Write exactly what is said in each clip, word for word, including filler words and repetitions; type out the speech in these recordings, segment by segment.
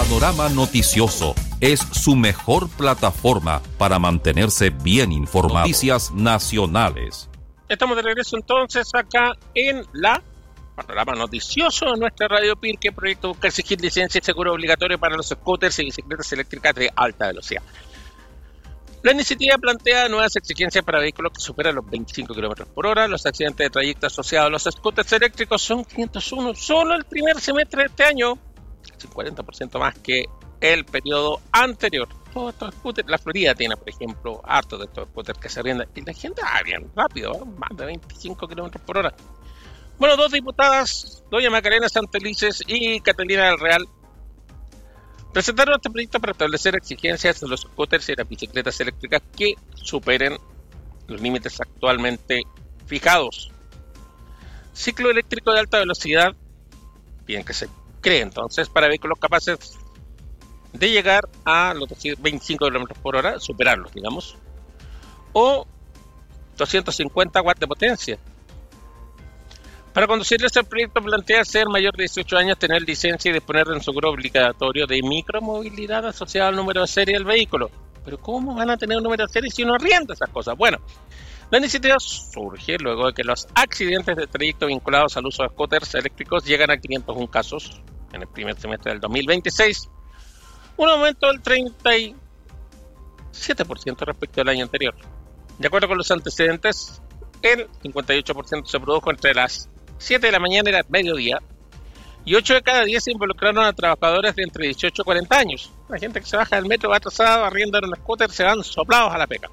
Panorama Noticioso es su mejor plataforma para mantenerse bien informado. Noticias nacionales. Estamos de regreso entonces acá en la Panorama Noticioso en nuestra Radio Pirque, proyecto busca exigir licencia y seguro obligatorio para los scooters y bicicletas eléctricas de alta velocidad. La iniciativa plantea nuevas exigencias para vehículos que superan los veinticinco kilómetros por hora. Los accidentes de trayecto asociados a los scooters eléctricos son quinientos uno solo el primer semestre de este año, casi un cuarenta por ciento más que el periodo anterior. Todos estos scooters, la Florida tiene, por ejemplo, hartos de estos scooters que se arriendan y la gente va bien rápido, ¿eh? Más de veinticinco kilómetros por hora. Bueno, dos diputadas, doña Macarena Santelices y Catalina del Real, presentaron este proyecto para establecer exigencias de los scooters y las bicicletas eléctricas que superen los límites actualmente fijados. Ciclo eléctrico de alta velocidad, bien que se cree entonces para vehículos capaces de llegar a los veinticinco kilómetros por hora, superarlos, digamos, o doscientos cincuenta watts de potencia. Para conducir este proyecto plantea ser mayor de dieciocho años, tener licencia y disponer de un seguro obligatorio de micromovilidad asociado al número de serie del vehículo. Pero ¿cómo van a tener un número de serie si uno arrienda esas cosas? Bueno, la iniciativa surge luego de que los accidentes de trayecto vinculados al uso de scooters eléctricos llegan a quinientos uno casos en el primer semestre del dos mil veintiséis, un aumento del treinta y siete por ciento respecto al año anterior. De acuerdo con los antecedentes, el cincuenta y ocho por ciento se produjo entre las siete de la mañana y el mediodía, y ocho de cada diez se involucraron a trabajadores de entre dieciocho y cuarenta años. La gente que se baja del metro, va atrasada, arrienda en un scooter, se van soplados a la pega.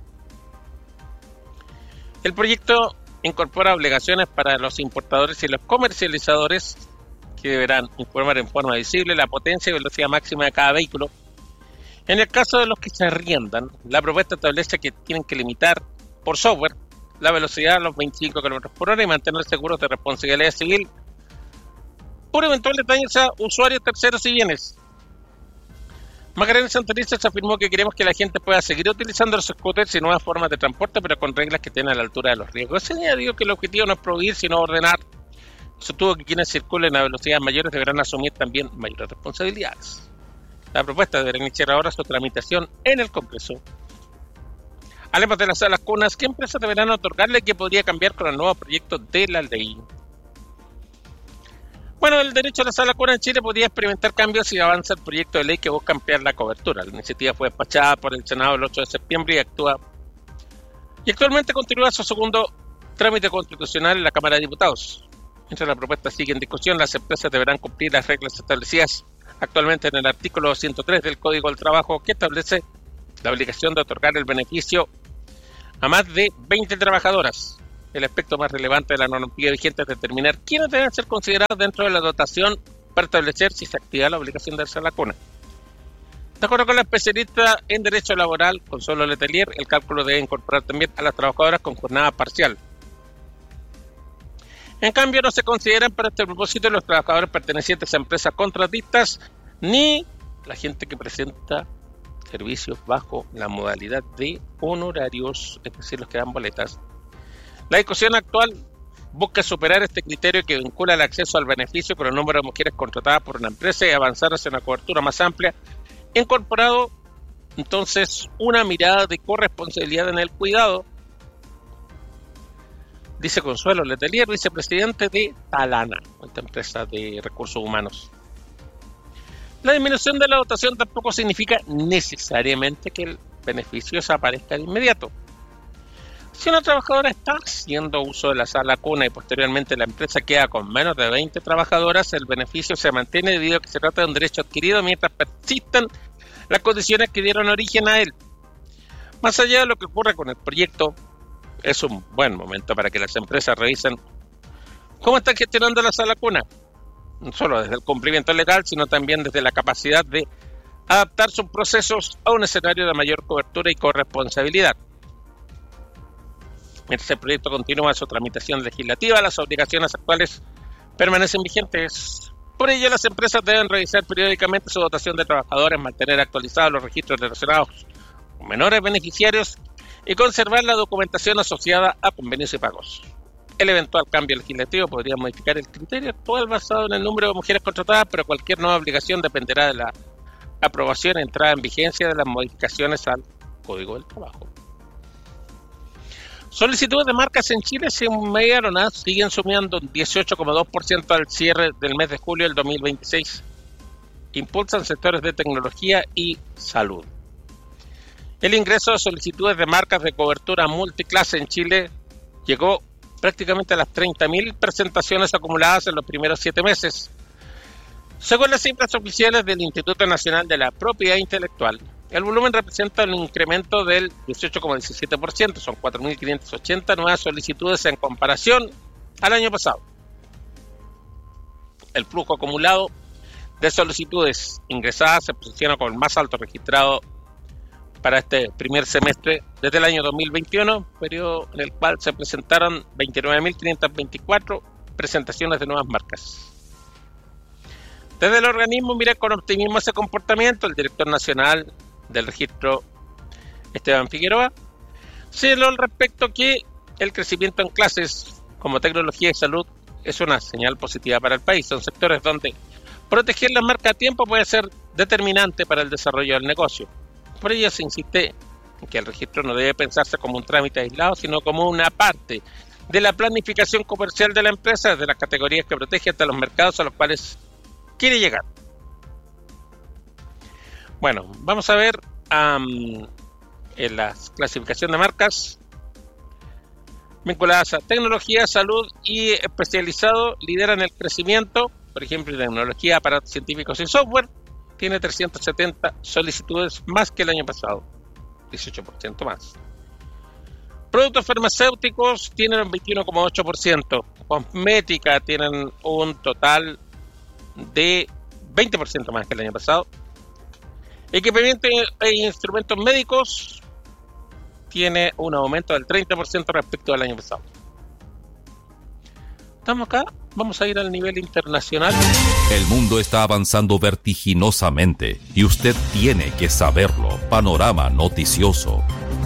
El proyecto incorpora obligaciones para los importadores y los comercializadores que deberán informar en forma visible la potencia y velocidad máxima de cada vehículo. En el caso de los que se arriendan, la propuesta establece que tienen que limitar por software la velocidad a los veinticinco kilómetros por hora y mantener seguros de responsabilidad civil por eventuales daños a usuarios, terceros y bienes. Macarena Santelices afirmó que queremos que la gente pueda seguir utilizando los scooters y nuevas formas de transporte, pero con reglas que estén a la altura de los riesgos. Se añadió que el objetivo no es prohibir, sino ordenar. Sostuvo que quienes circulen a velocidades mayores deberán asumir también mayores responsabilidades. La propuesta deberá iniciar ahora su tramitación en el Congreso. Hablemos de las salas cunas. ¿Qué empresas deberán otorgarle que podría cambiar con el nuevo proyecto de la ley? Bueno, el derecho a la sala cuna en Chile podría experimentar cambios si avanza el proyecto de ley que busca ampliar la cobertura. La iniciativa fue despachada por el Senado el ocho de septiembre y actúa y actualmente continúa su segundo trámite constitucional en la Cámara de Diputados. Mientras la propuesta sigue en discusión, las empresas deberán cumplir las reglas establecidas actualmente en el artículo ciento tres del Código del Trabajo, que establece la obligación de otorgar el beneficio a más de veinte trabajadoras. El aspecto más relevante de la normativa vigente es determinar quiénes deben ser considerados dentro de la dotación para establecer si se activa la obligación de hacer la cuna. De acuerdo con la especialista en Derecho Laboral, Consuelo Letelier, el cálculo debe incorporar también a las trabajadoras con jornada parcial. En cambio, no se consideran para este propósito los trabajadores pertenecientes a empresas contratistas ni la gente que presenta servicios bajo la modalidad de honorarios, es decir, los que dan boletas. La discusión actual busca superar este criterio que vincula el acceso al beneficio con el número de mujeres contratadas por una empresa y avanzar hacia una cobertura más amplia, incorporado entonces una mirada de corresponsabilidad en el cuidado, dice Consuelo Letelier, vicepresidente de Talana, esta empresa de recursos humanos. La disminución de la dotación tampoco significa necesariamente que el beneficio desaparezca de inmediato. Si una trabajadora está haciendo uso de la sala cuna y posteriormente la empresa queda con menos de veinte trabajadoras, el beneficio se mantiene debido a que se trata de un derecho adquirido mientras persistan las condiciones que dieron origen a él. Más allá de lo que ocurre con el proyecto, es un buen momento para que las empresas revisen cómo están gestionando la sala cuna, no solo desde el cumplimiento legal, sino también desde la capacidad de adaptar sus procesos a un escenario de mayor cobertura y corresponsabilidad. Mientras el proyecto continúa su tramitación legislativa, las obligaciones actuales permanecen vigentes. Por ello, las empresas deben revisar periódicamente su dotación de trabajadores, mantener actualizados los registros relacionados con menores beneficiarios y conservar la documentación asociada a convenios y pagos. El eventual cambio legislativo podría modificar el criterio actual basado en el número de mujeres contratadas, pero cualquier nueva obligación dependerá de la aprobación y entrada en vigencia de las modificaciones al Código del Trabajo. Solicitudes de marcas en Chile se mediaron, ¿eh? siguen sumando un dieciocho coma dos por ciento al cierre del mes de julio del dos mil veintiséis. Impulsan sectores de tecnología y salud. El ingreso de solicitudes de marcas de cobertura multiclase en Chile llegó prácticamente a las treinta mil presentaciones acumuladas en los primeros siete meses. Según las cifras oficiales del Instituto Nacional de la Propiedad Intelectual, el volumen representa un incremento del dieciocho coma diecisiete por ciento, son cuatro mil quinientas ochenta nuevas solicitudes en comparación al año pasado. El flujo acumulado de solicitudes ingresadas se posiciona como el más alto registrado para este primer semestre desde el año dos mil veintiuno, periodo en el cual se presentaron veintinueve mil quinientas veinticuatro presentaciones de nuevas marcas. Desde el organismo mira con optimismo ese comportamiento. El director nacional del registro, Esteban Figueroa, señaló al respecto que el crecimiento en clases como tecnología y salud es una señal positiva para el país. Son sectores donde proteger la marca a tiempo puede ser determinante para el desarrollo del negocio. Por ello se insiste en que el registro no debe pensarse como un trámite aislado, sino como una parte de la planificación comercial de la empresa, desde las categorías que protege hasta los mercados a los cuales quiere llegar. Bueno, vamos a ver um, en la clasificación de marcas vinculadas a tecnología, salud y especializado lideran el crecimiento. Por ejemplo, en tecnología, aparatos científicos y software tiene trescientas setenta solicitudes más que el año pasado, dieciocho por ciento más. Productos farmacéuticos tienen un veintiuno coma ocho por ciento. Cosmética tienen un total de veinte por ciento más que el año pasado. Equipamiento e instrumentos médicos tiene un aumento del treinta por ciento respecto al año pasado. Estamos acá, vamos a ir al nivel internacional. El mundo está avanzando vertiginosamente y usted tiene que saberlo. Panorama noticioso.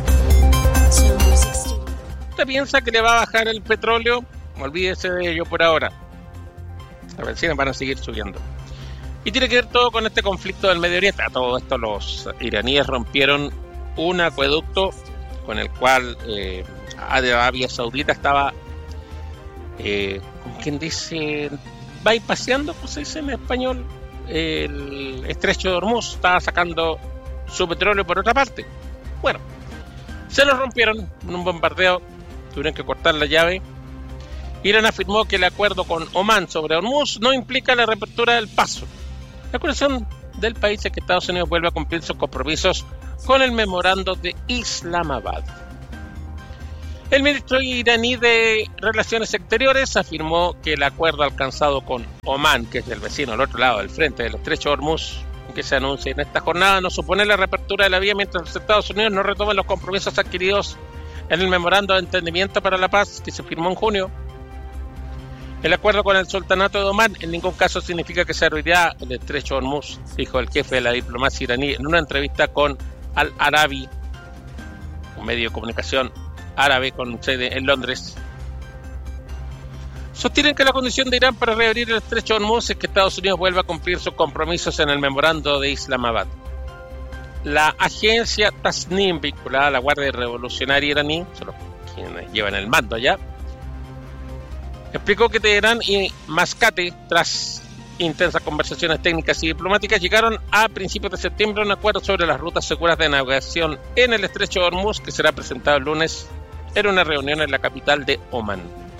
¿Usted piensa que le va a bajar el petróleo? Olvídese de ello por ahora. Las bencinas van a seguir subiendo. Y tiene que ver todo con este conflicto del Medio Oriente. A todo esto los iraníes rompieron un acueducto con el cual eh, Arabia Saudita estaba, eh, como quien dice, bypaseando, pues se dice en español, el estrecho de Hormuz. Estaba sacando su petróleo por otra parte. Bueno, se lo rompieron en un bombardeo, tuvieron que cortar la llave. Irán afirmó que el acuerdo con Omán sobre Hormuz no implica la reapertura del paso. La acusación del país es que Estados Unidos vuelve a cumplir sus compromisos con el memorando de Islamabad. El ministro iraní de Relaciones Exteriores afirmó que el acuerdo alcanzado con Omán, que es el vecino al otro lado del frente del estrecho de Hormuz, que se anuncia en esta jornada, no supone la reapertura de la vía mientras los Estados Unidos no retoman los compromisos adquiridos en el memorando de entendimiento para la paz que se firmó en junio. El acuerdo con el Sultanato de Omán en ningún caso significa que se abrirá el estrecho de Hormuz, dijo el jefe de la diplomacia iraní en una entrevista con Al Arabi, un medio de comunicación árabe con sede en Londres. Sostienen que la condición de Irán para reabrir el estrecho de Hormuz es que Estados Unidos vuelva a cumplir sus compromisos en el memorando de Islamabad. La agencia Tasnim, vinculada a la Guardia Revolucionaria iraní, son los quienes llevan el mando allá, explicó que Teherán y Mascate, tras intensas conversaciones técnicas y diplomáticas, llegaron a principios de septiembre a un acuerdo sobre las rutas seguras de navegación en el estrecho de Hormuz, que será presentado el lunes en una reunión en la capital de Omán.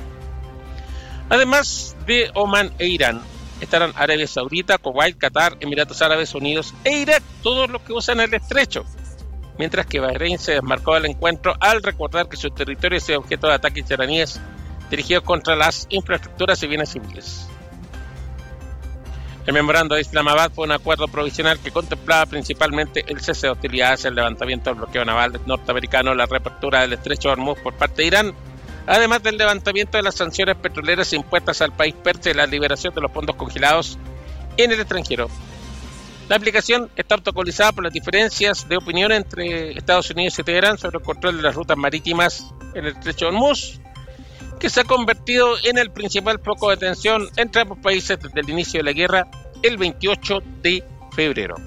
Además de Omán e Irán, estarán Arabia Saudita, Kuwait, Qatar, Emiratos Árabes Unidos e Irak, todos los que usan el estrecho, mientras que Bahrein se desmarcó del encuentro al recordar que su territorio es objeto de ataques iraníes dirigidos contra las infraestructuras y bienes civiles. El memorando de Islamabad fue un acuerdo provisional que contemplaba principalmente el cese de hostilidades, el levantamiento del bloqueo naval norteamericano, la reapertura del estrecho de Hormuz por parte de Irán, además del levantamiento de las sanciones petroleras impuestas al país persa y la liberación de los fondos congelados en el extranjero. La aplicación está protocolizada por las diferencias de opinión entre Estados Unidos y Teherán sobre el control de las rutas marítimas en el estrecho de Hormuz que se ha convertido en el principal foco de tensión entre ambos países desde el inicio de la guerra el veintiocho de febrero.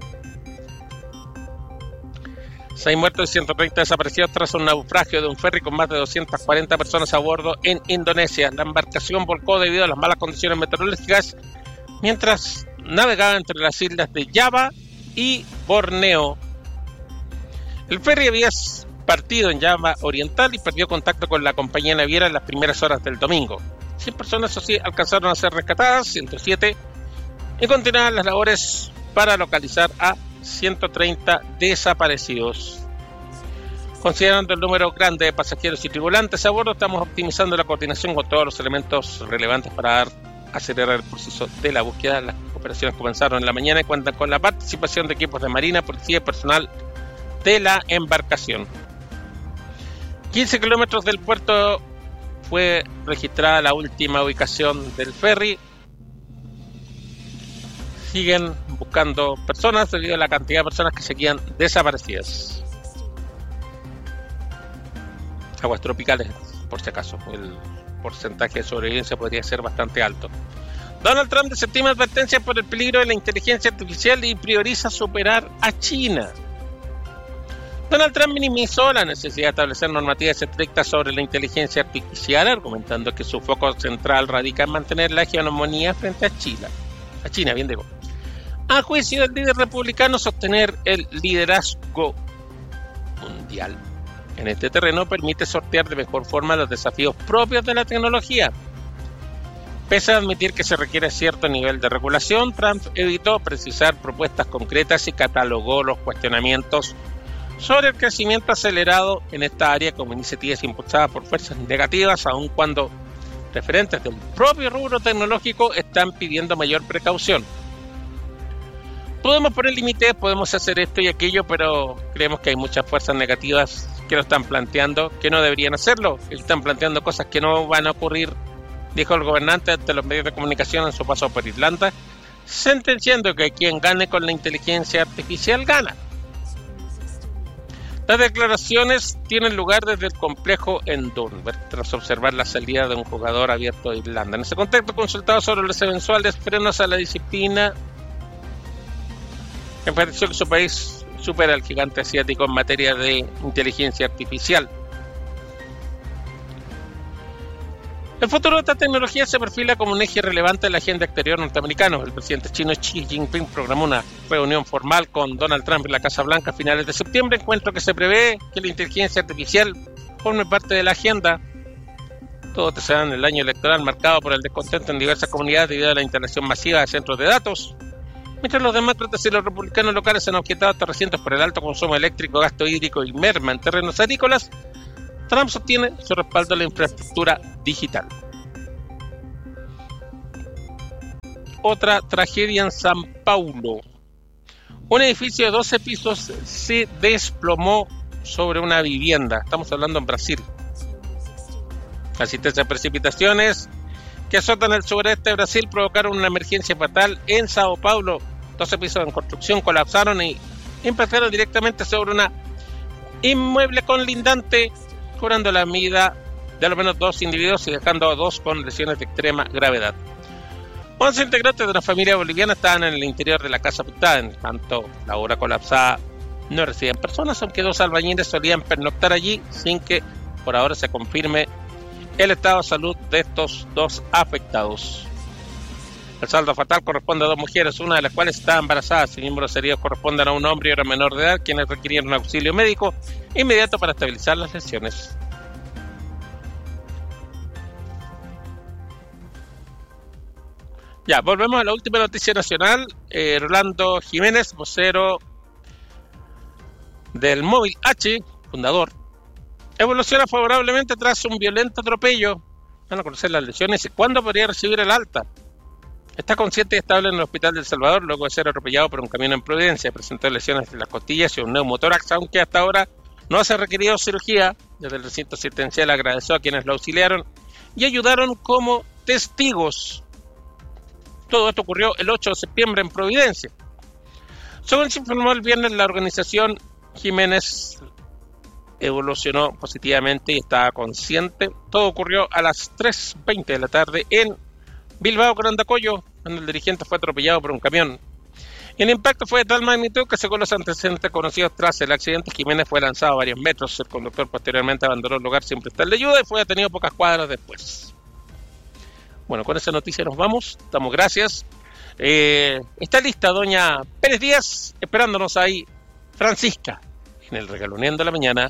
Seis muertos y ciento treinta desaparecidos tras un naufragio de un ferry con más de doscientas cuarenta personas a bordo en Indonesia. La embarcación volcó debido a las malas condiciones meteorológicas mientras navegaba entre las islas de Java y Borneo. El ferry había partido en Java Oriental y perdió contacto con la compañía naviera en las primeras horas del domingo. cien personas, eso sí, alcanzaron a ser rescatadas, ciento siete, y continuaron las labores para localizar a ciento treinta desaparecidos. Considerando el número grande de pasajeros y tripulantes a bordo, estamos optimizando la coordinación con todos los elementos relevantes para dar, acelerar el proceso de la búsqueda. Las operaciones comenzaron en la mañana y cuentan con la participación de equipos de marina, policía y personal de la embarcación. quince kilómetros del puerto fue registrada la última ubicación del ferry. Siguen buscando personas debido a la cantidad de personas que seguían desaparecidas. Aguas tropicales, por si acaso, el porcentaje de sobrevivencia podría ser bastante alto. Donald Trump desestima advertencias por el peligro de la inteligencia artificial y prioriza superar a China. Donald Trump minimizó la necesidad de establecer normativas estrictas sobre la inteligencia artificial, argumentando que su foco central radica en mantener la hegemonía frente a China. A China, bien digo. A juicio del líder republicano, sostener el liderazgo mundial en este terreno permite sortear de mejor forma los desafíos propios de la tecnología. Pese a admitir que se requiere cierto nivel de regulación, Trump evitó precisar propuestas concretas y catalogó los cuestionamientos sobre el crecimiento acelerado en esta área como iniciativas impulsadas por fuerzas negativas, aun cuando referentes del propio rubro tecnológico están pidiendo mayor precaución. Podemos poner límites, podemos hacer esto y aquello, pero creemos que hay muchas fuerzas negativas que lo están planteando, que no deberían hacerlo, que están planteando cosas que no van a ocurrir, dijo el gobernante ante los medios de comunicación en su paso por Irlanda, sentenciando que quien gane con la inteligencia artificial gana. Las declaraciones tienen lugar desde el complejo en Dunbar, tras observar la salida de un jugador abierto de Irlanda. En ese contexto, consultado sobre los eventuales frenos a la disciplina, enfatizó que su país supera al gigante asiático en materia de inteligencia artificial. El futuro de esta tecnología se perfila como un eje relevante en la agenda exterior norteamericana. El presidente chino Xi Jinping programó una reunión formal con Donald Trump en la Casa Blanca a finales de septiembre, encuentro que se prevé que la inteligencia artificial forme parte de la agenda. Todo se da en el año electoral marcado por el descontento en diversas comunidades debido a la instalación masiva de centros de datos. Mientras los demócratas y los republicanos locales han objetado estos recintos por el alto consumo eléctrico, gasto hídrico y merma en terrenos agrícolas, Trump sostiene su respaldo a la infraestructura digital. Otra tragedia en San Paulo. Un edificio de doce pisos se desplomó sobre una vivienda. Estamos hablando en Brasil. Las intensas precipitaciones que azotan el sureste de Brasil provocaron una emergencia fatal en Sao Paulo. doce pisos en construcción colapsaron y impactaron directamente sobre una inmueble colindante, cobrando la vida de al menos dos individuos y dejando a dos con lesiones de extrema gravedad. once integrantes de una familia boliviana estaban en el interior de la casa afectada, en tanto la obra colapsada no residían personas, aunque dos albañiles solían pernoctar allí sin que por ahora se confirme el estado de salud de estos dos afectados. El saldo fatal corresponde a dos mujeres, una de las cuales está embarazada. Asimismo, los heridos corresponden a un hombre y una menor de edad, quienes requirieron un auxilio médico inmediato para estabilizar las lesiones. Ya, volvemos a la última noticia nacional. Eh, Rolando Jiménez, vocero del Móvil H, fundador, evoluciona favorablemente tras un violento atropello. Van a conocer las lesiones y cuándo podría recibir el alta. Está consciente y estable en el hospital del Salvador luego de ser atropellado por un camión en Providencia. Presentó lesiones en las costillas y un neumotórax, aunque hasta ahora no se ha requerido cirugía. Desde el recinto asistencial agradeció a quienes lo auxiliaron y ayudaron como testigos. Todo esto ocurrió el ocho de septiembre en Providencia. Según se informó el viernes, la organización Jiménez evolucionó positivamente y estaba consciente. Todo ocurrió a las tres veinte de la tarde en Bilbao, con Andacollo, cuando el dirigente fue atropellado por un camión. El impacto fue de tal magnitud que, según los antecedentes conocidos tras el accidente, Jiménez fue lanzado a varios metros. El conductor posteriormente abandonó el lugar sin prestarle ayuda y fue detenido pocas cuadras después. Bueno, con esa noticia nos vamos. Damos gracias. Eh, está lista doña Pérez Díaz, esperándonos ahí, Francisca, en el Regaloneando la Mañana.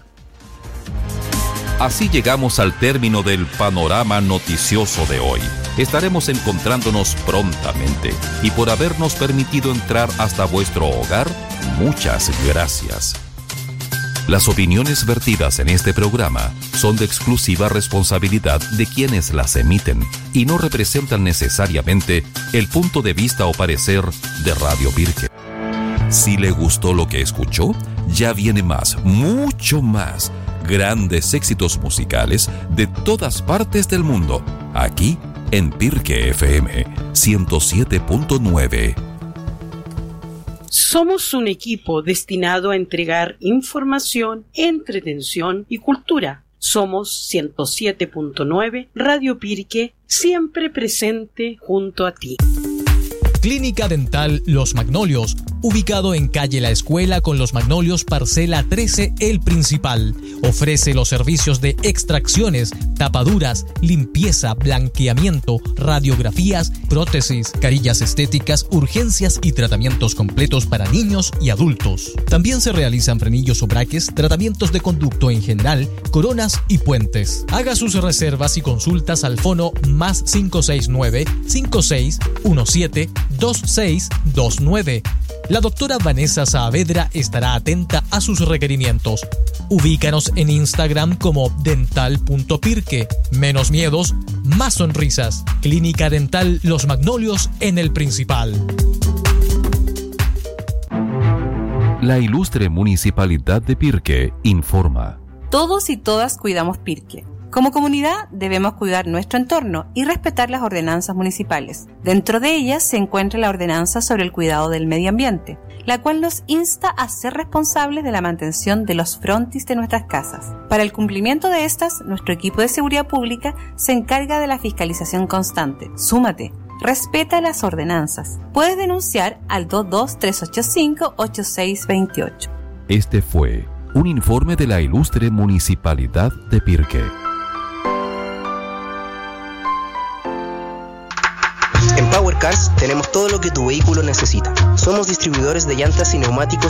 Así llegamos al término del panorama noticioso de hoy. Estaremos encontrándonos prontamente y por habernos permitido entrar hasta vuestro hogar, muchas gracias. Las opiniones vertidas en este programa son de exclusiva responsabilidad de quienes las emiten y no representan necesariamente el punto de vista o parecer de Radio Pirque. Si le gustó lo que escuchó, ya viene más, mucho más, grandes éxitos musicales de todas partes del mundo, aquí en Pirque F M ciento siete punto nueve. Somos un equipo destinado a entregar información, entretención y cultura. Somos ciento siete punto nueve Radio Pirque, siempre presente junto a ti. Clínica Dental Los Magnolios, ubicado en calle La Escuela con Los Magnolios, parcela trece, El Principal. Ofrece los servicios de extracciones, tapaduras, limpieza, blanqueamiento, radiografías, prótesis, carillas estéticas, urgencias y tratamientos completos para niños y adultos. También se realizan frenillos o braques, tratamientos de conducto en general, coronas y puentes. Haga sus reservas y consultas al fono más cinco seis nueve, cinco seis uno siete, dos seis dos nueve. La doctora Vanessa Saavedra estará atenta a sus requerimientos. Ubícanos en Instagram como dental punto pirque. Menos miedos, más sonrisas. Clínica Dental Los Magnolios en El Principal. La ilustre Municipalidad de Pirque informa. Todos y todas cuidamos Pirque. Como comunidad debemos cuidar nuestro entorno y respetar las ordenanzas municipales. Dentro de ellas se encuentra la ordenanza sobre el cuidado del medio ambiente, la cual nos insta a ser responsables de la mantención de los frontis de nuestras casas. Para el cumplimiento de estas, nuestro equipo de seguridad pública se encarga de la fiscalización constante. Súmate. Respeta las ordenanzas. Puedes denunciar al dos dos tres ocho cinco, ocho seis dos ocho. Este fue un informe de la ilustre Municipalidad de Pirque. En Power Cars tenemos todo lo que tu vehículo necesita. Somos distribuidores de llantas y neumáticos